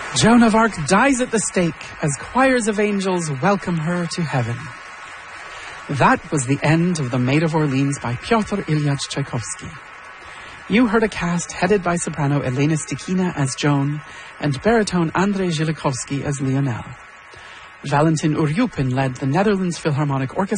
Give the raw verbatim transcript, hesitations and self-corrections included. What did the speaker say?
Joan of Arc dies at the stake as choirs of angels welcome her to heaven. That was the end of The Maid of Orleans by Pyotr Ilyich Tchaikovsky. You heard a cast headed by soprano Elena Stikina as Joan and baritone Andrei Zhilikovsky as Lionel. Valentin Uryupin led the Netherlands Philharmonic Orchestra